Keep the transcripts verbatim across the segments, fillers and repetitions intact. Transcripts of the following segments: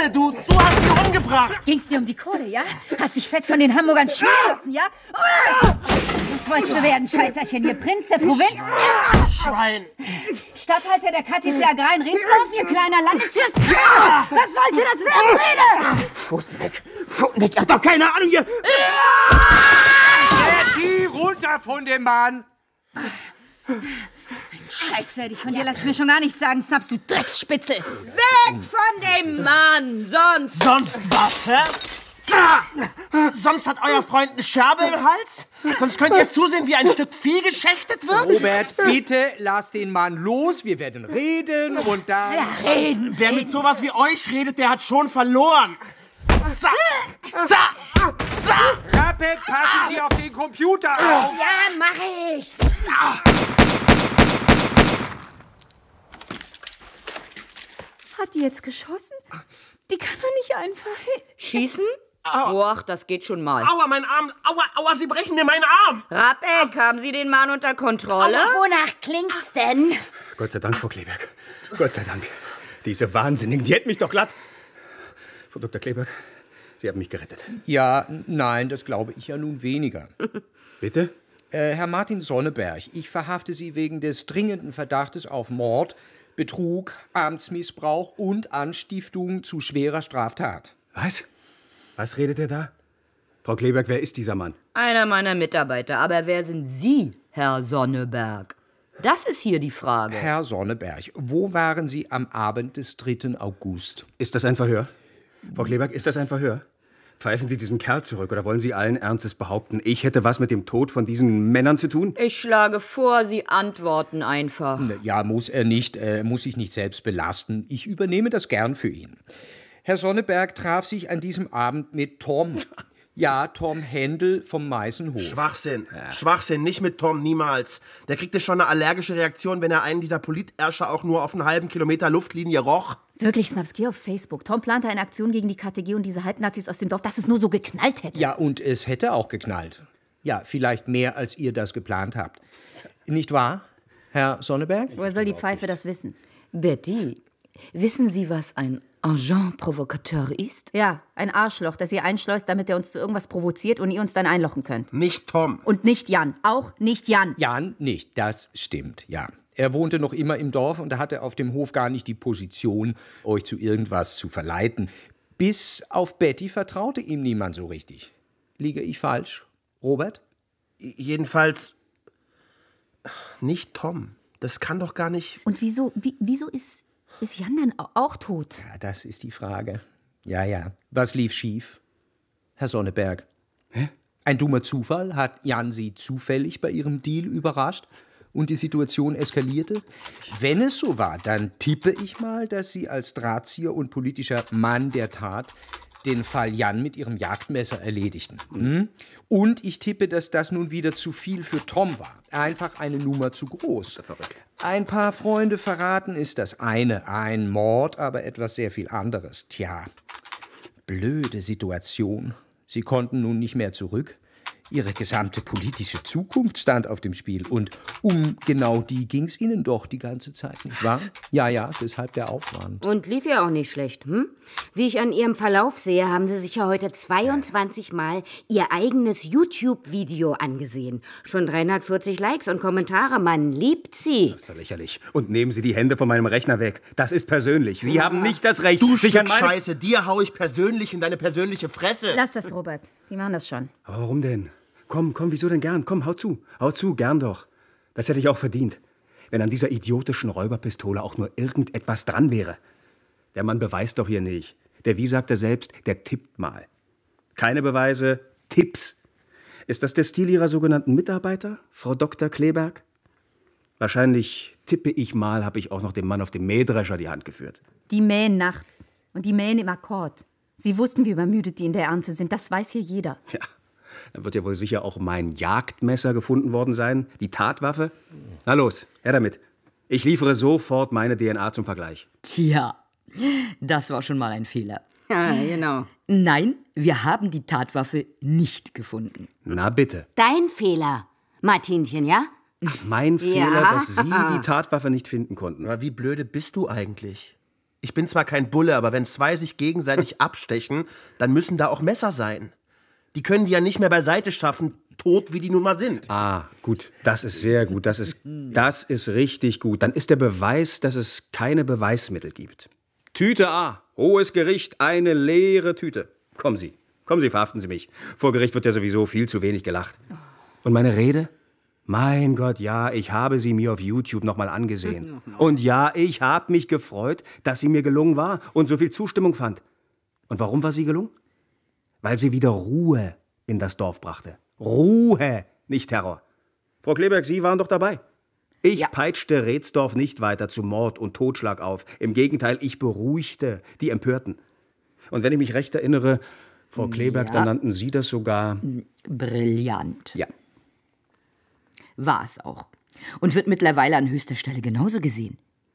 Kohle, du, du hast sie umgebracht. Ging's dir um die Kohle, ja? Hast dich fett von den Hamburgern schmieren lassen, ja? Was wolltest du werden, Scheißerchen, ihr Prinz der Provinz? Schwein. Statthalter der K T C Agrarin Ringsdorf, ihr kleiner Landesfürst. Was sollte das werden, Rede? Pfoten weg, Pfoten weg, ihr habt doch keine Ahnung hier. Geh runter von dem Mann. Scheiß fertig, von dir lass ich mir schon gar nicht sagen, Snaps, du Drecksspitzel. Weg von dem Mann, sonst... Sonst was, hä? Ah, sonst hat euer Freund eine Scherbe im Hals? Sonst könnt ihr zusehen, wie ein Stück Vieh geschächtet wird? Robert, bitte lass den Mann los. Wir werden reden und dann... Ja, reden. Wer mit sowas wie euch redet, der hat schon verloren. Za, za, za. Rappet, passen Sie auf den Computer auf. Ja, mach ich. Hat die jetzt geschossen? Die kann doch nicht einfach... Schießen? Ach, das geht schon mal. Aua, mein Arm. Aua, aua, Sie brechen mir meinen Arm. Rappeck, haben Sie den Mann unter Kontrolle? Wonach klingt's denn? Gott sei Dank, Frau Kleberg. Gott sei Dank. Diese Wahnsinnigen, die hätten mich doch glatt... Frau Doktor Kleberg, Sie haben mich gerettet. Ja, nein, das glaube ich ja nun weniger. Bitte? Äh, Herr Martin Sonneberg, ich verhafte Sie wegen des dringenden Verdachtes auf Mord, Betrug, Amtsmissbrauch und Anstiftung zu schwerer Straftat. Was? Was redet er da? Frau Kleberg, wer ist dieser Mann? Einer meiner Mitarbeiter. Aber wer sind Sie, Herr Sonneberg? Das ist hier die Frage. Herr Sonneberg, wo waren Sie am Abend des dritten August? Ist das ein Verhör? Frau Kleberg, ist das ein Verhör? Pfeifen Sie diesen Kerl zurück oder wollen Sie allen Ernstes behaupten, ich hätte was mit dem Tod von diesen Männern zu tun? Ich schlage vor, Sie antworten einfach. Ja, muss er nicht, äh, muss sich nicht selbst belasten. Ich übernehme das gern für ihn. Herr Sonneberg traf sich an diesem Abend mit Tom. Ja, Tom Händel vom Meißenhof. Schwachsinn. Ja. Schwachsinn, nicht mit Tom, niemals. Der kriegte schon eine allergische Reaktion, wenn er einen dieser Politerscher auch nur auf einen halben Kilometer Luftlinie roch. Wirklich, Snaps, geh auf Facebook. Tom plante eine Aktion gegen die K T G und diese Halbnazis aus dem Dorf, dass es nur so geknallt hätte. Ja, und es hätte auch geknallt. Ja, vielleicht mehr, als ihr das geplant habt. Nicht wahr, Herr Sonneberg? Woher soll die Pfeife das wissen? Betty, wissen Sie, was ein Agent Provocateur ist? Ja, ein Arschloch, das ihr einschleust, damit er uns zu irgendwas provoziert und ihr uns dann einlochen könnt. Nicht Tom. Und nicht Jan. Auch nicht Jan. Jan nicht, das stimmt, ja. Er wohnte noch immer im Dorf und er hatte auf dem Hof gar nicht die Position, euch zu irgendwas zu verleiten. Bis auf Betty vertraute ihm niemand so richtig. Liege ich falsch, Robert? Jedenfalls nicht Tom. Das kann doch gar nicht... Und wieso, wie, wieso ist, ist Jan denn auch tot? Ja, das ist die Frage. Ja, ja. Was lief schief, Herr Sonneberg? Hä? Ein dummer Zufall? Hat Jan Sie zufällig bei Ihrem Deal überrascht und die Situation eskalierte? Wenn es so war, dann tippe ich mal, dass Sie als Drahtzieher und politischer Mann der Tat den Fall Jan mit Ihrem Jagdmesser erledigten. Hm? Und ich tippe, dass das nun wieder zu viel für Tom war. Einfach eine Nummer zu groß. Ein paar Freunde verraten ist das eine, ein Mord, aber etwas sehr viel anderes. Tja, blöde Situation. Sie konnten nun nicht mehr zurück. Ihre gesamte politische Zukunft stand auf dem Spiel. Und um genau die ging's Ihnen doch die ganze Zeit, nicht wahr? Ja, ja, deshalb der Aufwand. Und lief ja auch nicht schlecht, hm? Wie ich an Ihrem Verlauf sehe, haben Sie sich ja heute zweiundzwanzig Mal Ihr eigenes YouTube-Video angesehen. Schon dreihundertvierzig Likes und Kommentare, man liebt Sie. Das ist doch lächerlich. Und nehmen Sie die Hände von meinem Rechner weg. Das ist persönlich. Sie ja. haben nicht das Recht, du sich Stück an meine... Scheiße, dir hau ich persönlich in deine persönliche Fresse. Lass das, Robert. Die machen das schon. Aber warum denn? Komm, komm, wieso denn gern? Komm, hau zu. Hau zu, gern doch. Das hätte ich auch verdient. Wenn an dieser idiotischen Räuberpistole auch nur irgendetwas dran wäre. Der Mann beweist doch hier nicht. Der, wie sagt er selbst, der tippt mal. Keine Beweise, Tipps. Ist das der Stil Ihrer sogenannten Mitarbeiter, Frau Doktor Kleberg? Wahrscheinlich tippe ich mal, habe ich auch noch dem Mann auf dem Mähdrescher die Hand geführt. Die mähen nachts und die mähen im Akkord. Sie wussten, wie übermüdet die in der Ernte sind. Das weiß hier jeder. Ja. Dann wird ja wohl sicher auch mein Jagdmesser gefunden worden sein, die Tatwaffe. Na los, her damit. Ich liefere sofort meine D N A zum Vergleich. Tja, das war schon mal ein Fehler. Ja, genau. Nein, wir haben die Tatwaffe nicht gefunden. Na bitte. Dein Fehler, Martinchen, ja? Mein Fehler, Ja. dass Sie die Tatwaffe nicht finden konnten. Aber wie blöde bist du eigentlich? Ich bin zwar kein Bulle, aber wenn zwei sich gegenseitig abstechen, dann müssen da auch Messer sein. Die können die ja nicht mehr beiseite schaffen, tot wie die nun mal sind. Ah, gut, das ist sehr gut, das ist, das ist richtig gut. Dann ist der Beweis, dass es keine Beweismittel gibt. Tüte A, hohes Gericht, eine leere Tüte. Kommen Sie, kommen Sie, verhaften Sie mich. Vor Gericht wird ja sowieso viel zu wenig gelacht. Und meine Rede? Mein Gott, ja, ich habe sie mir auf YouTube noch mal angesehen. Und ja, ich habe mich gefreut, dass sie mir gelungen war und so viel Zustimmung fand. Und warum war sie gelungen? Weil sie wieder Ruhe in das Dorf brachte. Ruhe, nicht Terror. Frau Kleberg, Sie waren doch dabei. Ich Ja. peitschte Reetsdorf nicht weiter zu Mord und Totschlag auf. Im Gegenteil, ich beruhigte die Empörten. Und wenn ich mich recht erinnere, Frau Kleberg, Ja. dann nannten Sie das sogar... Brillant. Ja. War es auch. Und wird mittlerweile an höchster Stelle genauso gesehen.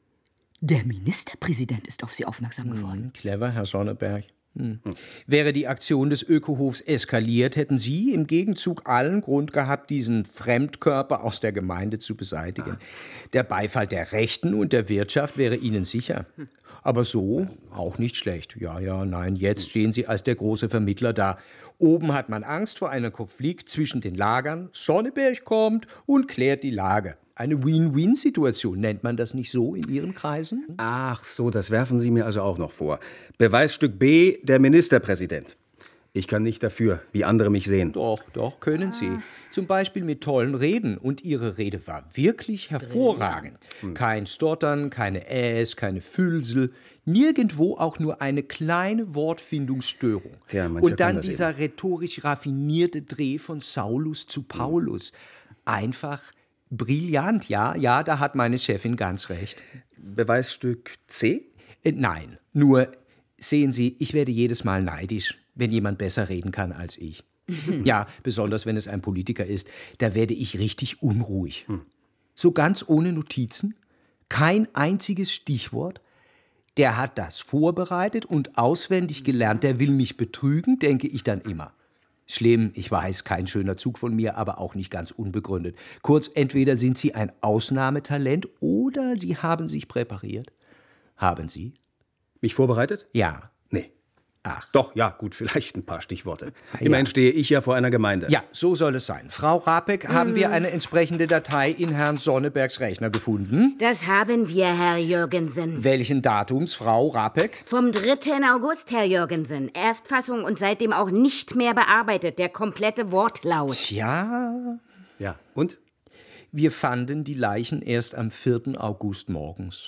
Der Ministerpräsident ist auf Sie aufmerksam geworden. Clever, Herr Sonneberg. Hm. Wäre die Aktion des Ökohofs eskaliert, hätten Sie im Gegenzug allen Grund gehabt, diesen Fremdkörper aus der Gemeinde zu beseitigen. Der Beifall der Rechten und der Wirtschaft wäre Ihnen sicher. Aber so auch nicht schlecht. Ja, ja, nein, jetzt stehen Sie als der große Vermittler da. Oben hat man Angst vor einem Konflikt zwischen den Lagern. Sonneberg kommt und klärt die Lage. Eine Win-Win-Situation, nennt man das nicht so in Ihren Kreisen? Ach so, das werfen Sie mir also auch noch vor. Beweisstück B, der Ministerpräsident. Ich kann nicht dafür, wie andere mich sehen. Doch, doch, können Sie. Zum Beispiel mit tollen Reden. Und Ihre Rede war wirklich hervorragend. Kein Stottern, keine Äs, keine Füllsel. Nirgendwo auch nur eine kleine Wortfindungsstörung. Ja, mancher Und dann kann das dieser rhetorisch raffinierte Dreh von Saulus zu Paulus. Einfach brillant, ja, ja, da hat meine Chefin ganz recht. Beweisstück C? Äh, nein, nur sehen Sie, ich werde jedes Mal neidisch, wenn jemand besser reden kann als ich. Ja, besonders wenn es ein Politiker ist, da werde ich richtig unruhig. So ganz ohne Notizen, kein einziges Stichwort. Der hat das vorbereitet und auswendig gelernt, der will mich betrügen, denke ich dann immer. Schlimm, ich weiß, kein schöner Zug von mir, aber auch nicht ganz unbegründet. Kurz, entweder sind Sie ein Ausnahmetalent oder Sie haben sich präpariert. Haben Sie? Mich vorbereitet? Ja. Nee. Ach. Doch, ja, gut, vielleicht ein paar Stichworte. Ja. Immerhin stehe ich ja vor einer Gemeinde. Ja, so soll es sein. Frau Rapeck, haben wir eine entsprechende Datei in Herrn Sonnebergs Rechner gefunden? Das haben wir, Herr Jürgensen. Welchen Datums, Frau Rapeck? Vom dritten August, Herr Jürgensen. Erstfassung und seitdem auch nicht mehr bearbeitet. Der komplette Wortlaut. Tja, Ja, und? wir fanden die Leichen erst am vierten August morgens.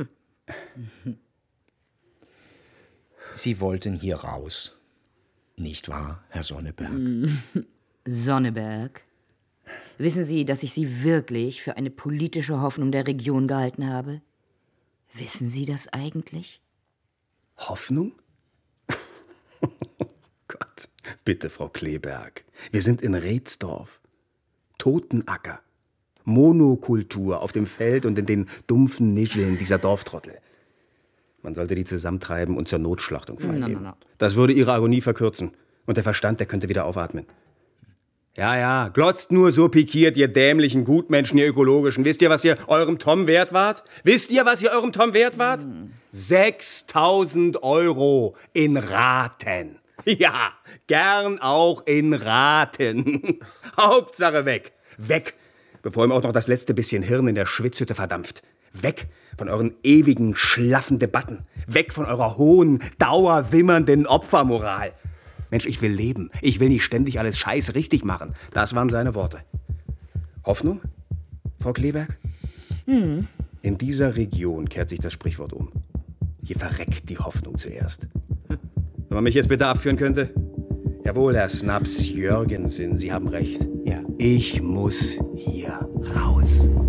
Sie wollten hier raus. Nicht wahr, Herr Sonneberg? Sonneberg, wissen Sie, dass ich Sie wirklich für eine politische Hoffnung der Region gehalten habe? Wissen Sie das eigentlich? Hoffnung? Gott, bitte, Frau Kleberg. Wir sind in Reetsdorf. Totenacker. Monokultur auf dem Feld und in den dumpfen Nischeln dieser Dorftrottel. Man sollte die zusammentreiben und zur Notschlachtung freigeben. no, no. Das würde ihre Agonie verkürzen. Und der Verstand, der könnte wieder aufatmen. Ja, ja, glotzt nur so pikiert, ihr dämlichen Gutmenschen, ihr Ökologischen. Wisst ihr, was ihr eurem Tom wert wart? Wisst ihr, was ihr eurem Tom wert wart? sechstausend Euro in Raten. Ja, gern auch in Raten. Hauptsache weg. Weg, bevor ihm auch noch das letzte bisschen Hirn in der Schwitzhütte verdampft. Weg von euren ewigen, schlaffen Debatten. Weg von eurer hohen, dauerwimmernden Opfermoral. Mensch, ich will leben. Ich will nicht ständig alles Scheiß richtig machen. Das waren seine Worte. Hoffnung, Frau Kleberg? Hm. In dieser Region kehrt sich das Sprichwort um. Hier verreckt die Hoffnung zuerst. Wenn man mich jetzt bitte abführen könnte? Jawohl, Herr Snaps Jürgensen, Sie haben recht. Ja. Ich muss hier raus.